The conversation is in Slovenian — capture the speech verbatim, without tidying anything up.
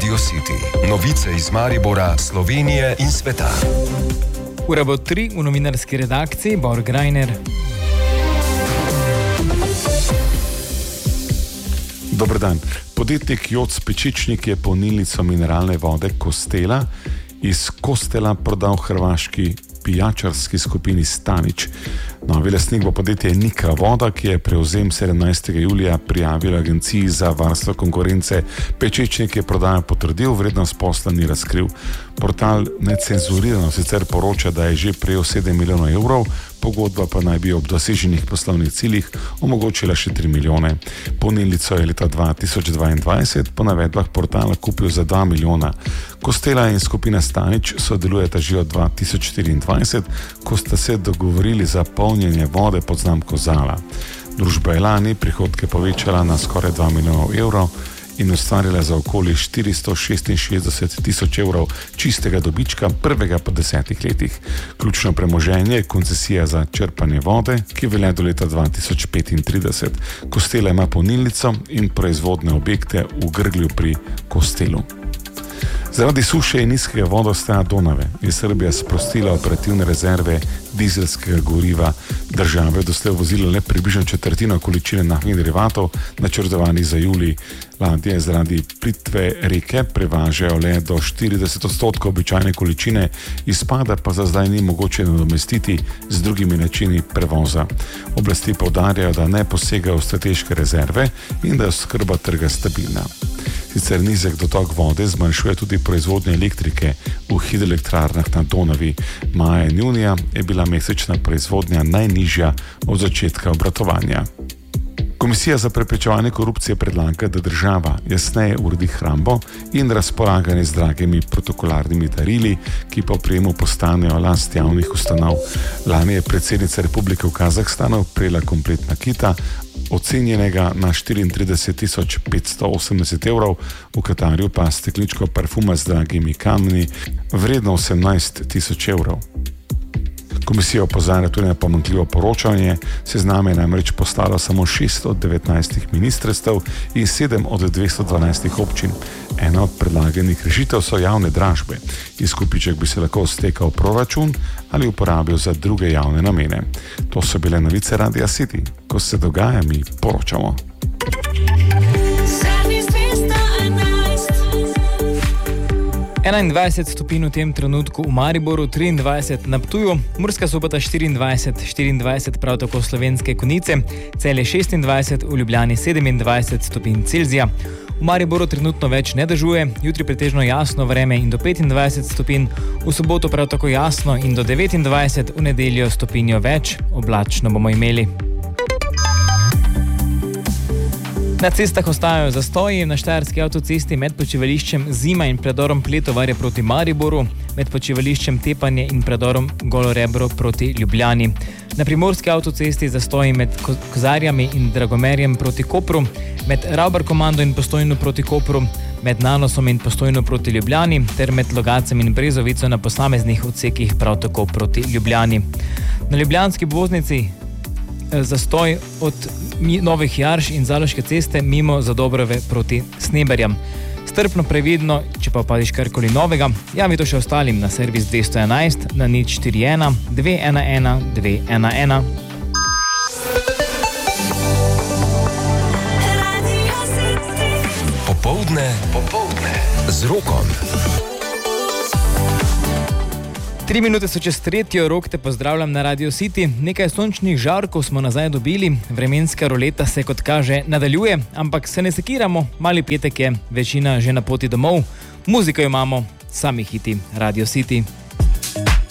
Radio City. Novice iz Maribora, Slovenije in sveta. Ura bo tri v novinarski redakciji, Bor Grajner. Dober dan. Podjetnik Joc Pečičnik je polnilnico mineralne vode Kostela iz Kostela prodal hrvaški pijačarski skupini Stanič. Novi lastnik bo podjetje Nika Voda, ki je prevzem sedemnajstega julija prijavil agenciji za varstvo konkurence. Pečičnik je prodajo potrdil, vrednost posla ni razkril. Portal Necenzurirano sicer poroča, da je že prejel sedem milijonov evrov, pogodba pa naj bi ob doseženih poslovnih ciljih omogočila še tri milijone. Polnilnico je leta dva tisoč dvaindvajset po navedbah portala kupil za dva milijona. Kostela in skupina Stanič sodelujeta že od dva tisoč štiriindvajset, ko sta se dogovorili za polnjenje vode pod znamko Zala. Družba je lani prihodke povečala na skoraj dva milijona evrov in ustvarila za okoli štiristo šestinšestdeset tisoč evrov čistega dobička, prvega po desetih letih. Ključno premoženje je koncesija za črpanje vode, ki velja do leta dva tisoč petintrideset. Kostela ima polnilnico in proizvodne objekte v Grglju pri Kostelu. Zaradi suše in nizkega vodostaja Donave je Srbija sprostila operativne rezerve dizelskega goriva. Država je doslej vozila le približno četrtino količine naftnih derivatov, načrtovanih za julij. Ladje zaradi plitve reke prevažajo le do štirideset odstotkov običajne količine, izpada pa za zdaj ni mogoče nadomestiti z drugimi načini prevoza. Oblasti poudarjajo, da ne posegajo v strateške rezerve in da je oskrba trga stabilna. Sicer nizek dotok vode zmanjšuje tudi proizvodnjo elektrike v hidroelektrarnah na Donavi. Maja in junija je bila mesečna proizvodnja najnižja od začetka obratovanja. Komisija za preprečevanje korupcije predlaga, da država jasneje uredi hrambo in razpolaganje z dragimi protokolarnimi darili, ki po prejemu postanejo last javnih ustanov. Lani je predsednica Republike v Kazahstanu prejela komplet nakita, ocenjenega na štiriintrideset tisoč petsto osemdeset evrov, v Katarju pa stekleničko parfuma z dragimi kamni, vredno osemnajst tisoč evrov. Komisija opozarja tudi na pomanjkljivo poročanje, seznam je namreč poslalo samo šest od devetnajstih ministrstev in sedem od dvesto dvanajstih občin. Ena od predlaganih rešitev so javne dražbe. Izkupiček bi se lahko stekal v proračun ali uporabil za druge javne namene. To so bile novice Radia City. Ko se dogaja, mi poročamo. enaindvajset stopinj v tem trenutku v Mariboru, triindvajset na Ptuju, Murska Sobota štiriindvajset, štiriindvajset prav tako Slovenske Konjice, Celje šestindvajset, v Ljubljani sedemindvajset stopinj Celzija. V Mariboru trenutno več ne dežuje, jutri pretežno jasno vreme in do petindvajset stopinj, v soboto prav tako jasno in do devetindvajset, v nedeljo stopinjo več, oblačno bomo imeli. Na cestah ostajajo zastoji, na štajerski avtocesti med počivališčem Zima in predorom Pletovarje proti Mariboru, med počivališčem Tepanje in predorom Golo Rebro proti Ljubljani. Na primorski avtocesti zastoji med Kozarjami in Dragomerjem proti Kopru, med Ravbar-Komando in Postojno proti Kopru, med Nanosom in Postojno proti Ljubljani ter med Logacem in Brezovico na posameznih odsekih prav tako proti Ljubljani. Na ljubljanski obvoznici zastoj od Novih Jarš in Zaloške ceste mimo Zadobrove proti Sneberjam. Strpno, previdno, če pa opadiš karkoli novega, javi to še ostalim na servis dvesto enajst na nič štiri ena dve ena ena dve ena ena. Popoldne, popoldne z Rokom. Tri minute so čez tretjo, Rok te pozdravljam na Radio City. Nekaj sončnih žarkov smo nazaj dobili, vremenska roleta se kot kaže nadaljuje, ampak se ne sekiramo, mali petek je, večina že na poti domov. Muziko imamo, sami hiti Radio City.